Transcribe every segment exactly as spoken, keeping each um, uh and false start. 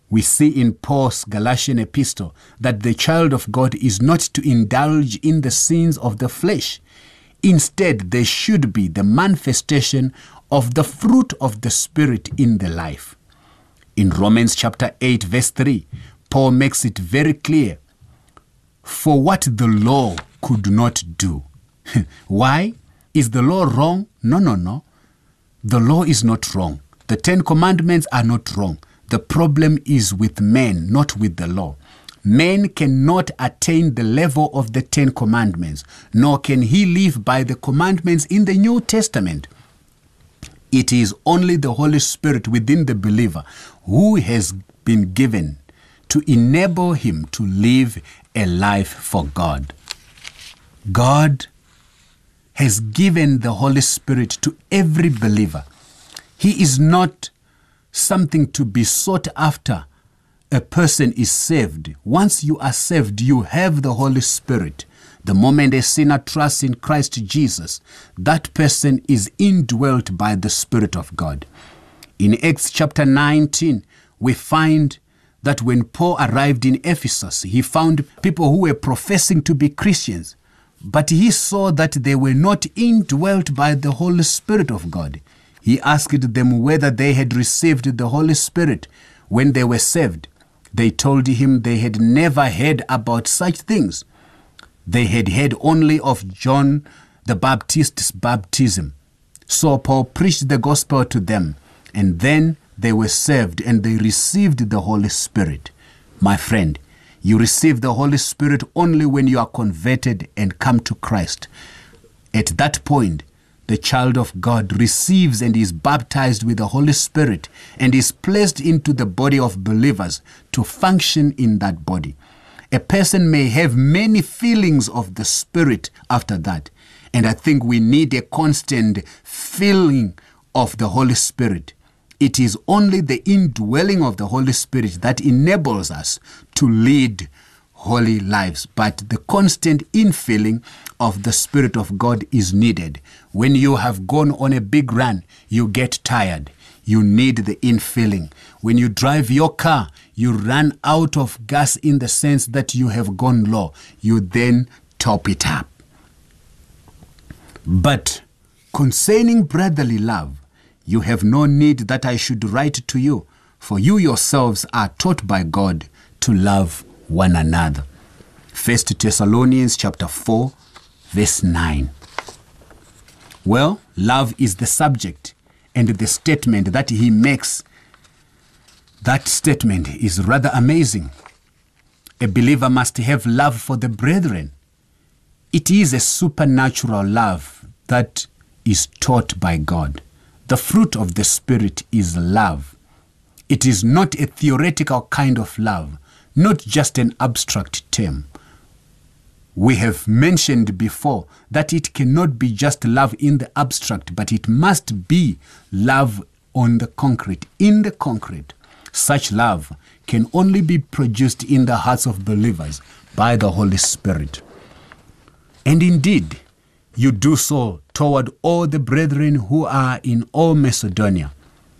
We see in Paul's Galatian epistle that the child of God is not to indulge in the sins of the flesh. Instead, there should be the manifestation of the fruit of the Spirit in the life. In Romans chapter eight, verse three, Paul makes it very clear, for what the law could not do. Why? Is the law wrong? No, no, no. The law is not wrong. The Ten Commandments are not wrong. The problem is with men, not with the law. Men cannot attain the level of the Ten Commandments, nor can he live by the commandments in the New Testament. It is only the Holy Spirit within the believer who has been given to enable him to live a life for God. God has given the Holy Spirit to every believer. He is not something to be sought after. A person is saved. Once you are saved, you have the Holy Spirit. The moment a sinner trusts in Christ Jesus, that person is indwelt by the Spirit of God. In Acts chapter nineteen, we find that when Paul arrived in Ephesus, he found people who were professing to be Christians, but he saw that they were not indwelt by the Holy Spirit of God. He asked them whether they had received the Holy Spirit when they were saved. They told him they had never heard about such things. They had heard only of John the Baptist's baptism. So Paul preached the gospel to them, and then they were saved and they received the Holy Spirit. My friend, you receive the Holy Spirit only when you are converted and come to Christ. At that point, the child of God receives and is baptized with the Holy Spirit and is placed into the body of believers to function in that body. A person may have many feelings of the Spirit after that, and I think we need a constant feeling of the Holy Spirit. It is only the indwelling of the Holy Spirit that enables us to lead holy lives, but the constant infilling of the Spirit of God is needed. When you have gone on a big run, you get tired. You need the infilling. When you drive your car, you run out of gas in the sense that you have gone low. You then top it up. But concerning brotherly love, you have no need that I should write to you, for you yourselves are taught by God to love one another. First Thessalonians chapter four, verse nine. Well, love is the subject, and the statement that he makes, that statement is rather amazing. A believer must have love for the brethren. It is a supernatural love that is taught by God. The fruit of the Spirit is love. It is not a theoretical kind of love, not just an abstract term. We have mentioned before that it cannot be just love in the abstract, but it must be love on the concrete, in the concrete. Such love can only be produced in the hearts of believers by the Holy Spirit. And indeed, you do so toward all the brethren who are in all Macedonia.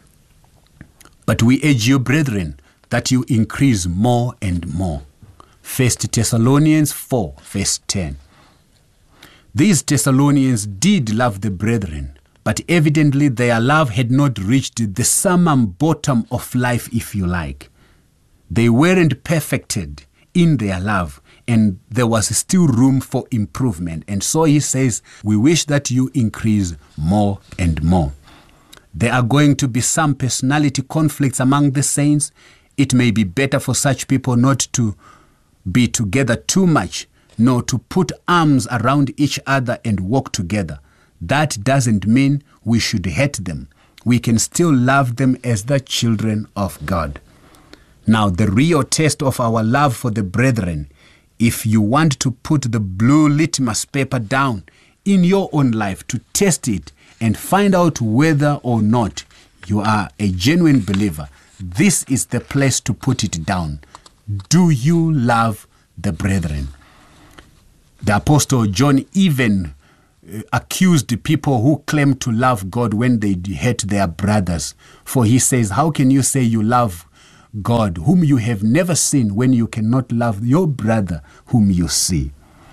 But we urge you, brethren, that you increase more and more. First Thessalonians four, verse ten. These Thessalonians did love the brethren, but evidently their love had not reached the summum bottom of life, if you like. They weren't perfected in their love, and there was still room for improvement. And so he says, we wish that you increase more and more. There are going to be some personality conflicts among the saints. It may be better for such people not to be together too much, nor to put arms around each other and walk together. That doesn't mean we should hate them. We can still love them as the children of God. Now, the real test of our love for the brethren, if you want to put the blue litmus paper down in your own life to test it and find out whether or not you are a genuine believer, this is the place to put it down. Do you love the brethren? The Apostle John even uh, accused the people who claim to love God when they hate their brothers. For he says, how can you say you love God whom you have never seen when you cannot love your brother whom you see.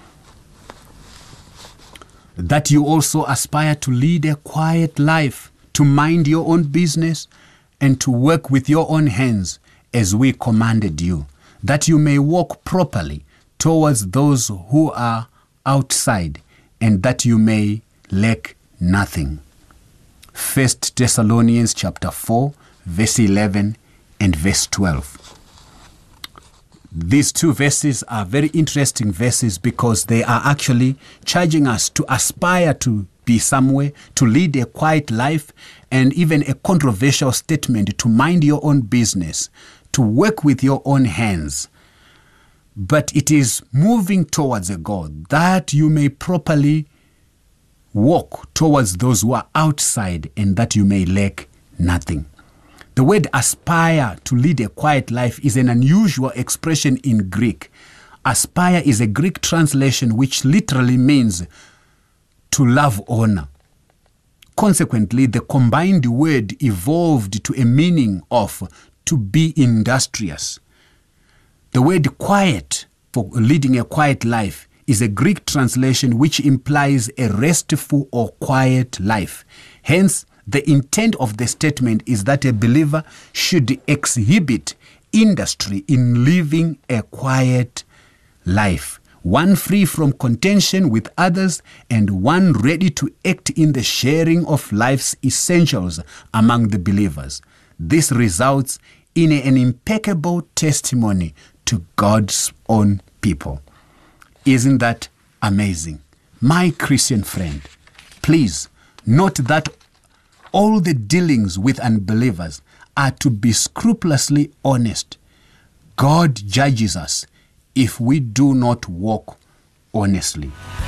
That you also aspire to lead a quiet life, to mind your own business, and to work with your own hands as we commanded you, that you may walk properly towards those who are outside, and that you may lack nothing. First Thessalonians chapter four, verse eleven and verse twelve. These two verses are very interesting verses because they are actually charging us to aspire to be somewhere, to lead a quiet life, and even a controversial statement to mind your own business, to work with your own hands. But it is moving towards a goal that you may properly walk towards those who are outside and that you may lack nothing. The word aspire, to lead a quiet life, is an unusual expression in Greek. Aspire is a Greek translation which literally means to love honor. Consequently, the combined word evolved to a meaning of to be industrious. The word quiet, for leading a quiet life, is a Greek translation which implies a restful or quiet life. Hence, the intent of the statement is that a believer should exhibit industry in living a quiet life, one free from contention with others and one ready to act in the sharing of life's essentials among the believers. This results in an impeccable testimony to God's own people. Isn't that amazing? My Christian friend, please note that all the dealings with unbelievers are to be scrupulously honest. God judges us if we do not walk honestly.